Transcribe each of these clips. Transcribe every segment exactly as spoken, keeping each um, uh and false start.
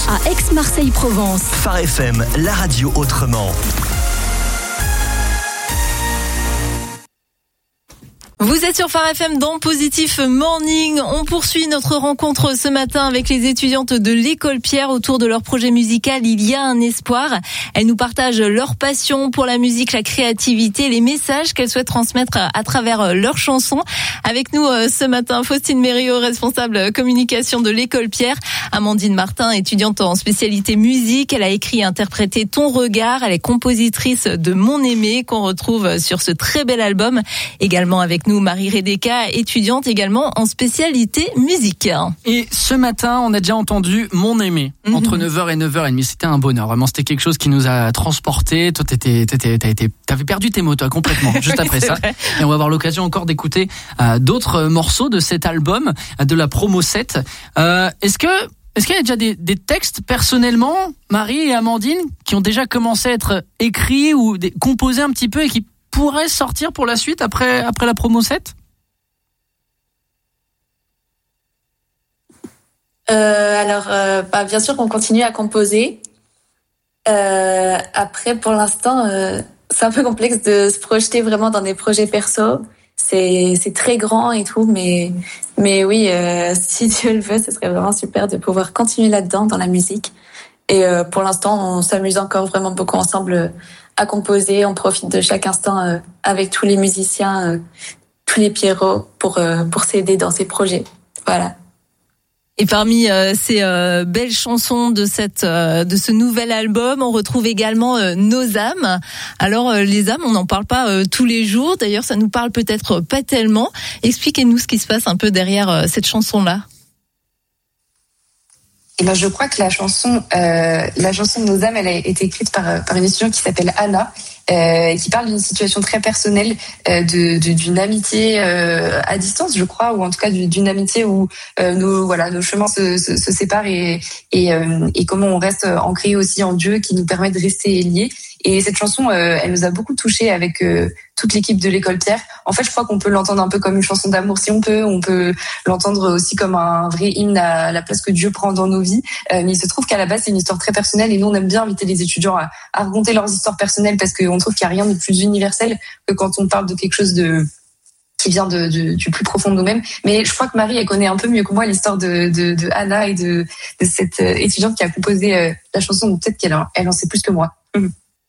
Provence. À Aix-Marseille-Provence. Phare F M, la radio autrement. Vous êtes sur Phare F M dans Positif Morning. On poursuit notre rencontre ce matin avec les étudiantes de l'école Pierre autour de leur projet musical Il y a un espoir. Elles nous partagent leur passion pour la musique, la créativité, les messages qu'elles souhaitent transmettre à travers leurs chansons. Avec nous ce matin, Faustine Mériot, responsable communication de l'école Pierre. Amandine Martin, étudiante en spécialité musique. Elle a écrit et interprété Ton regard. Elle est compositrice de Mon aimé qu'on retrouve sur ce très bel album. Également avec nous, Marie Redeka, étudiante également en spécialité musique. Et ce matin, on a déjà entendu Mon aimé, mm-hmm. entre neuf heures et neuf heures trente. C'était un bonheur. Vraiment, c'était quelque chose qui nous a transportés. Toi, t'étais, t'étais, t'as été, t'avais perdu tes mots, toi, complètement, juste après ça. Vrai. Et on va avoir l'occasion encore d'écouter euh, d'autres morceaux de cet album, de la promo sept. Euh, est-ce que, est-ce qu'il y a déjà des, des textes, personnellement, Marie et Amandine, qui ont déjà commencé à être écrits ou des, composés un petit peu et qui pourrait sortir pour la suite après, après la promo sept? euh, Alors, euh, bah, bien sûr, on continue à composer. Euh, après, pour l'instant, euh, c'est un peu complexe de se projeter vraiment dans des projets perso. C'est, c'est très grand et tout, mais, mais oui, euh, si Dieu le veut, ce serait vraiment super de pouvoir continuer là-dedans, dans la musique. Et euh, pour l'instant, on s'amuse encore vraiment beaucoup ensemble à composer. On profite de chaque instant euh, avec tous les musiciens, euh, tous les Pierrots pour euh, pour s'aider dans ces projets. Voilà. Et parmi euh, ces euh, belles chansons de cette euh, de ce nouvel album, on retrouve également euh, Nos âmes. Alors euh, les âmes, on n'en parle pas euh, tous les jours. D'ailleurs, ça nous parle peut-être pas tellement. Expliquez-nous ce qui se passe un peu derrière euh, cette chanson-là. Et ben, je crois que la chanson, euh, la chanson de Nos âmes, elle a été écrite par par une étudiante qui s'appelle Anna, euh, qui parle d'une situation très personnelle, euh, de, de d'une amitié euh, à distance, je crois, ou en tout cas d'une amitié où euh, nos voilà nos chemins se, se, se séparent et et, euh, et comment on reste ancré aussi en Dieu, qui nous permet de rester liés. Et cette chanson, euh, elle nous a beaucoup touchés avec euh, toute l'équipe de l'école Pierre. En fait, je crois qu'on peut l'entendre un peu comme une chanson d'amour si on peut. On peut l'entendre aussi comme un vrai hymne à la place que Dieu prend dans nos vies. Euh, mais il se trouve qu'à la base, c'est une histoire très personnelle et nous, on aime bien inviter les étudiants à, à raconter leurs histoires personnelles parce qu'on trouve qu'il n'y a rien de plus universel que quand on parle de quelque chose de qui vient de, de, du plus profond de nous-mêmes. Mais je crois que Marie, elle connaît un peu mieux que moi l'histoire de, de, de Anna et de, de cette étudiante qui a composé euh, la chanson. Donc peut-être qu'elle en, elle en sait plus que moi. Mmh.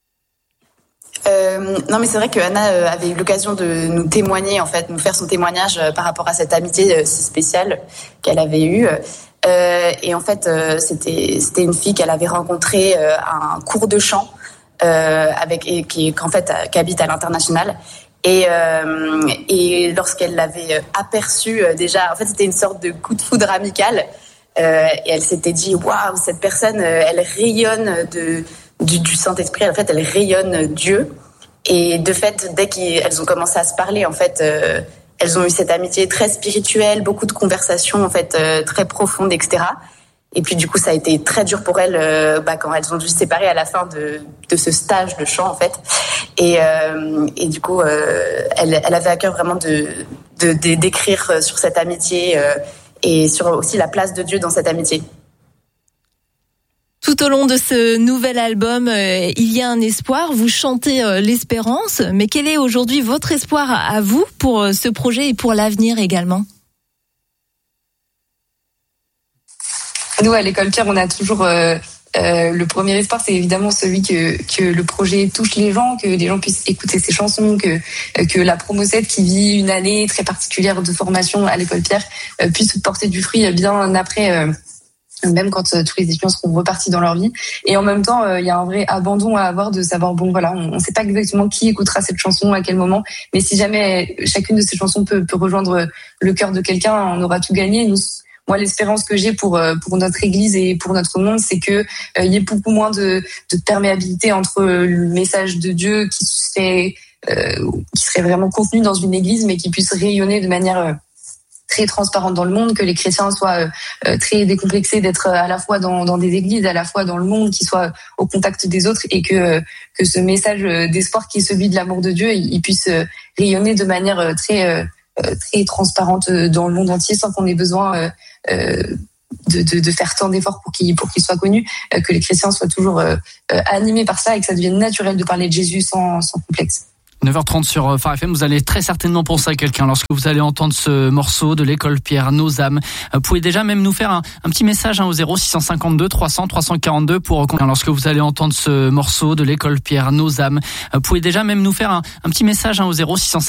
Euh, non mais c'est vrai que Anna euh, avait eu l'occasion de nous témoigner, en fait, nous faire son témoignage euh, par rapport à cette amitié euh, si spéciale qu'elle avait eue. Euh, et en fait, euh, c'était c'était une fille qu'elle avait rencontrée euh, à un cours de chant euh, avec et qui qu'en fait qui habite à l'international. Et euh, et lorsqu'elle l'avait aperçue euh, déjà, en fait, c'était une sorte de coup de foudre amical. Euh, et elle s'était dit waouh, cette personne, euh, elle rayonne de Du, du Saint-Esprit, en fait, elle rayonne Dieu. Et de fait, dès qu'elles ont commencé à se parler, en fait, euh, elles ont eu cette amitié très spirituelle, beaucoup de conversations, en fait, euh, très profondes, et cetera. Et puis, du coup, ça a été très dur pour elles euh, bah, quand elles ont dû se séparer à la fin de, de ce stage de chant, en fait. Et, euh, et du coup, euh, elle, elle avait à cœur vraiment de, de, de, d'écrire sur cette amitié euh, et sur aussi la place de Dieu dans cette amitié. Tout au long de ce nouvel album, euh, il y a un espoir. Vous chantez euh, l'espérance, mais quel est aujourd'hui votre espoir à, à vous pour euh, ce projet et pour l'avenir également? Nous, à l'école Pierre, on a toujours euh, euh, le premier espoir, c'est évidemment celui que que le projet touche les gens, que les gens puissent écouter ses chansons, que que la promo sept qui vit une année très particulière de formation à l'école Pierre euh, puisse porter du fruit bien après. Euh, même quand euh, tous les étudiants seront repartis dans leur vie. Et en même temps, il euh, y a un vrai abandon à avoir de savoir, bon voilà, on ne sait pas exactement qui écoutera cette chanson, à quel moment, mais si jamais chacune de ces chansons peut, peut rejoindre le cœur de quelqu'un, on aura tout gagné. Nous, moi, l'espérance que j'ai pour pour notre église et pour notre monde, c'est que il euh, y ait beaucoup moins de, de perméabilité entre le message de Dieu qui serait, euh, qui serait vraiment contenu dans une église, mais qui puisse rayonner de manière... Euh, très transparente dans le monde, que les chrétiens soient euh, très décomplexés d'être à la fois dans, dans des églises, à la fois dans le monde, qu'ils soient au contact des autres et que que ce message d'espoir qui est celui de l'amour de Dieu, il, il puisse rayonner de manière très très transparente dans le monde entier sans qu'on ait besoin euh, de, de, de faire tant d'efforts pour qu'il pour qu'il soit connu, euh, que les chrétiens soient toujours euh, euh, animés par ça et que ça devienne naturel de parler de Jésus sans, sans complexe. neuf heures trente sur Phare F M, vous allez très certainement penser à quelqu'un lorsque vous allez entendre ce morceau de l'École Pierre, Nos âmes. Vous pouvez déjà même nous faire un, un petit message hein, au zéro six cent cinquante-deux trois cents trois cent quarante-deux pour lorsque vous allez entendre ce morceau de l'École Pierre, Nos âmes. Vous pouvez déjà même nous faire un, un petit message hein, au zéro six cent cinquante-deux